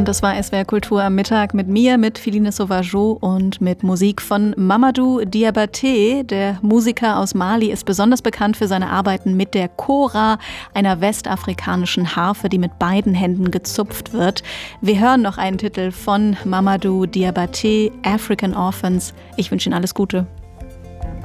Und das war SWR Kultur am Mittag mit mir, mit Philine Sauvageau und mit Musik von Mamadou Diabaté. Der Musiker aus Mali ist besonders bekannt für seine Arbeiten mit der Kora, einer westafrikanischen Harfe, die mit beiden Händen gezupft wird. Wir hören noch einen Titel von Mamadou Diabaté, African Orphans. Ich wünsche Ihnen alles Gute.